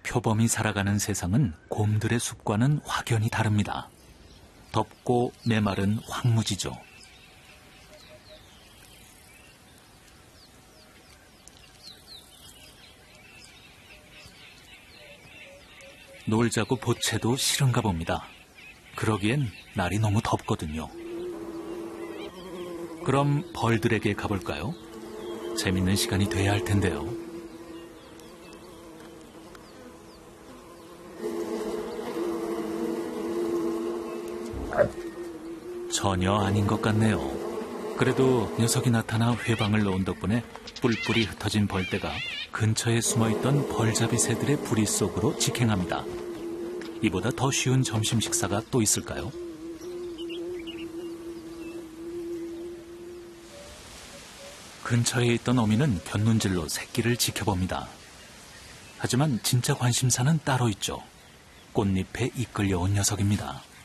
표범이 살아가는 세상은 곰들의 숲과는 확연히 다릅니다. 덥고 메마른 황무지죠. 놀자고 보채도 싫은가 봅니다. 그러기엔 날이 너무 덥거든요. 그럼 벌들에게 가볼까요? 재밌는 시간이 돼야 할 텐데요. 전혀 아닌 것 같네요. 그래도 녀석이 나타나 회방을 놓은 덕분에 뿔뿔이 흩어진 벌떼가 근처에 숨어있던 벌잡이 새들의 부리 속으로 직행합니다. 이보다 더 쉬운 점심 식사가 또 있을까요? 근처에 있던 어미는 곁눈질로 새끼를 지켜봅니다. 하지만 진짜 관심사는 따로 있죠. 꽃잎에 이끌려온 녀석입니다.